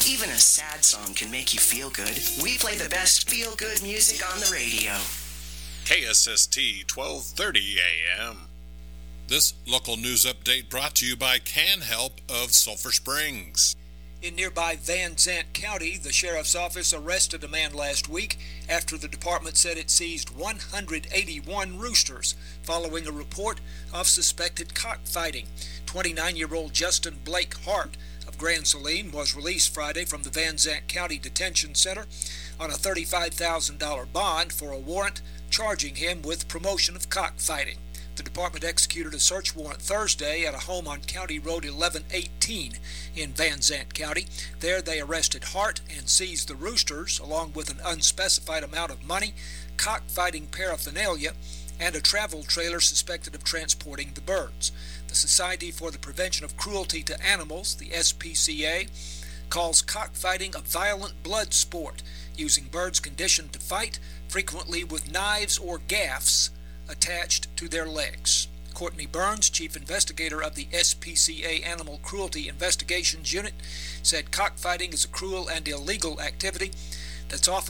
Even a sad song can make you feel good. We play the best feel-good music on the radio. KSST 1230 AM. This local news update brought to you by Can Help of Sulphur Springs. In nearby Van Zant County, the sheriff's office arrested a man last week after the department said it seized 181 roosters following a report of suspected cockfighting. 29-year-old Justin Blake Hart of Grand Saline was released Friday from the Van Zant County Detention Center on a $35,000 bond for a warrant charging him with promotion of cockfighting. The department executed a search warrant Thursday at a home on County Road 1118 in Van Zant County. There they arrested Hart and seized the roosters, along with an unspecified amount of money, cockfighting paraphernalia, and a travel trailer suspected of transporting the birds. The Society for the Prevention of Cruelty to Animals, the SPCA, calls cockfighting a violent blood sport, using birds conditioned to fight, frequently with knives or gaffs attached to their legs. Courtney Burns, chief investigator of the SPCA Animal Cruelty Investigations Unit, said cockfighting is a cruel and illegal activity that's often